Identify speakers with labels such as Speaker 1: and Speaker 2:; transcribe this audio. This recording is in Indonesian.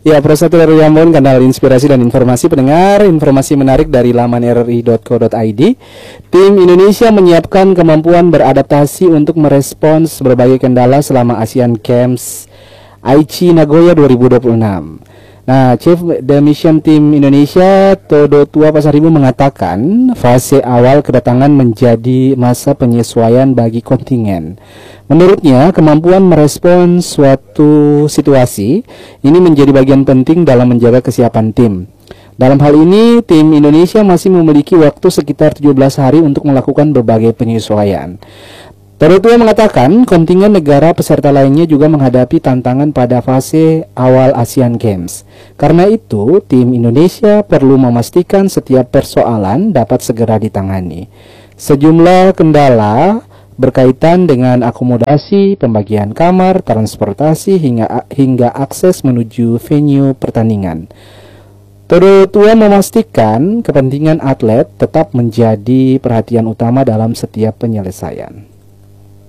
Speaker 1: Ya, Pro1 dari Ambon, kanal inspirasi dan informasi pendengar, informasi menarik dari laman rri.co.id. Tim Indonesia menyiapkan kemampuan beradaptasi untuk merespons berbagai kendala selama Asian Games Aichi Nagoya 2026. Nah, Chief The Mission Team Indonesia Todo Tua Pasaribu mengatakan fase awal kedatangan menjadi masa penyesuaian bagi kontingen. Menurutnya, kemampuan merespon suatu situasi ini menjadi bagian penting dalam menjaga kesiapan tim. Dalam hal ini, tim Indonesia masih memiliki waktu sekitar 17 hari untuk melakukan berbagai penyesuaian. Todo Tua mengatakan kontingen negara peserta lainnya juga menghadapi tantangan pada fase awal Asian Games. Karena itu, tim Indonesia perlu memastikan setiap persoalan dapat segera ditangani. Sejumlah kendala berkaitan dengan akomodasi, pembagian kamar, transportasi, hingga akses menuju venue pertandingan. Todo Tua memastikan kepentingan atlet tetap menjadi perhatian utama dalam setiap penyelesaian.